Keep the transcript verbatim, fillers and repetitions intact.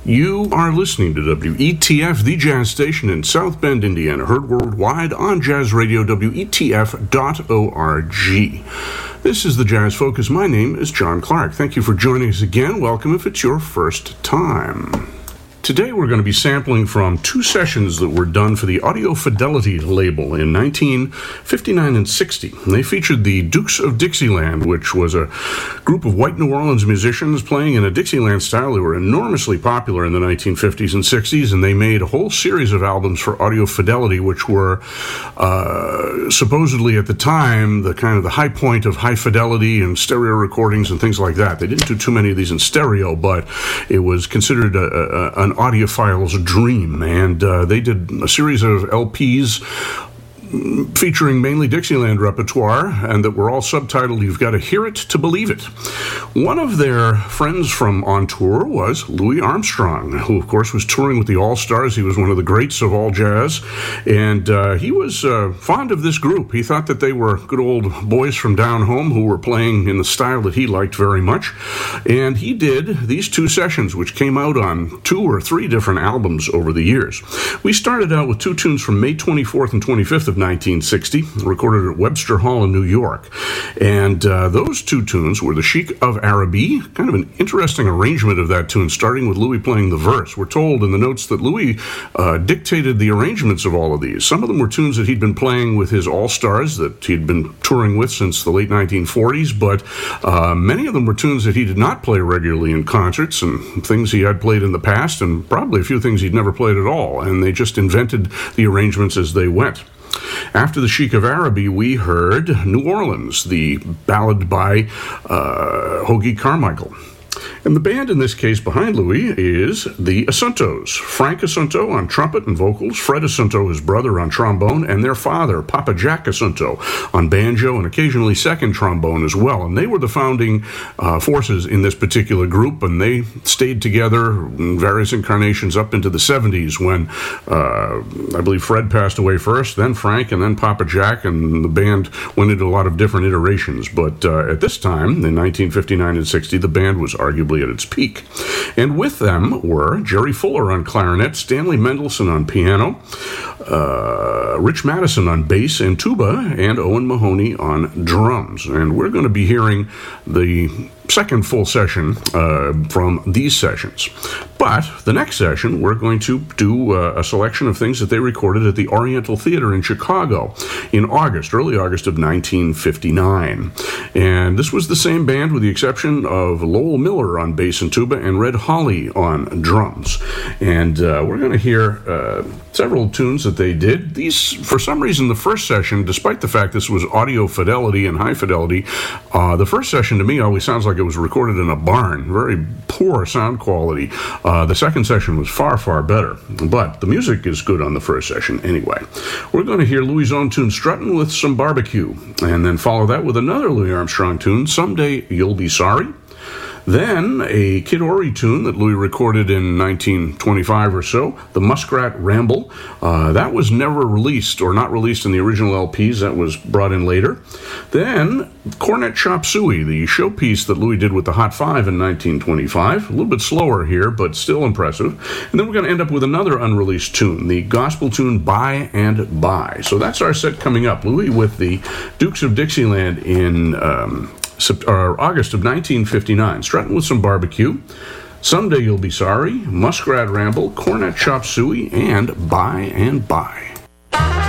You are listening to W E T F, the jazz station in South Bend, Indiana, heard worldwide on Jazz Radio, W E T F dot org. This is the Jazz Focus. My name is John Clark. Thank you for joining us again. Welcome if it's your first time. Today we're going to be sampling from two sessions that were done for the Audio Fidelity label in nineteen fifty-nine and sixty. They featured the Dukes of Dixieland, which was a group of white New Orleans musicians playing in a Dixieland style. They were enormously popular in the nineteen fifties and sixties, and they made a whole series of albums for Audio Fidelity, which were uh, supposedly at the time the kind of the high point of high fidelity and stereo recordings and things like that. They didn't do too many of these in stereo, but it was considered a, a, an audiophile's dream, and uh, they did a series of L Ps featuring mainly Dixieland repertoire, and that were all subtitled "You've Got to Hear It to Believe It." One of their friends from on tour was Louis Armstrong, who of course was touring with the All-Stars. He was one of the greats of all jazz, and uh, he was uh, fond of this group. He thought that they were good old boys from down home who were playing in the style that he liked very much, and he did these two sessions, which came out on two or three different albums over the years. We started out with two tunes from May twenty-fourth and twenty-fifth of nineteen sixty, recorded at Webster Hall in New York. And uh, those two tunes were the Sheik of Araby, kind of an interesting arrangement of that tune, starting with Louis playing the verse. We're told in the notes that Louis uh, dictated the arrangements of all of these. Some of them were tunes that he'd been playing with his All-Stars that he'd been touring with since the late nineteen forties, but uh, many of them were tunes that he did not play regularly in concerts and things he had played in the past, and probably a few things he'd never played at all, and they just invented the arrangements as they went. After the Sheik of Araby, we heard New Orleans, the ballad by uh, Hoagy Carmichael. And the band in this case behind Louis is the Asuntos. Frank Asunto on trumpet and vocals, Fred Asunto, his brother, on trombone, and their father, Papa Jack Asunto, on banjo and occasionally second trombone as well. And they were the founding uh, forces in this particular group, and they stayed together in various incarnations up into the seventies when uh, I believe Fred passed away first, then Frank, and then Papa Jack, and the band went into a lot of different iterations. But uh, at this time, in nineteen fifty-nine and sixty, the band was arguably at its peak. And with them were Jerry Fuller on clarinet, Stanley Mendelsohn on piano, uh, Rich Madison on bass and tuba, and Owen Mahoney on drums. And we're going to be hearing the second full session uh, from these sessions. But the next session, we're going to do uh, a selection of things that they recorded at the Oriental Theater in Chicago in August, early August of nineteen fifty-nine. And this was the same band with the exception of Lowell Miller on bass and tuba and Red Hawley on drums. And uh, we're going to hear uh, several tunes that they did. These, for some reason, the first session, despite the fact this was Audio Fidelity and high fidelity, uh, the first session to me always sounds like it was recorded in a barn. Very poor sound quality. Uh, the second session was far, far better. But the music is good on the first session anyway. We're going to hear Louis' own tune, Struttin' with Some Barbecue, and then follow that with another Louis Armstrong tune, Someday You'll Be Sorry. Then a Kid Ory tune that Louis recorded in nineteen twenty-five or so, the Muskrat Ramble. Uh, that was never released, or not released in the original L Ps. That was brought in later. Then Cornet Chop Suey, the showpiece that Louis did with the Hot Five in nineteen twenty-five. A little bit slower here, but still impressive. And then we're going to end up with another unreleased tune, the gospel tune By and By. So that's our set coming up. Louis with the Dukes of Dixieland in Um, Uh, August of nineteen fifty-nine, Struttin' with Some Barbecue, Someday You'll Be Sorry, Muskrat Ramble, Cornet Chop Suey, and By and By.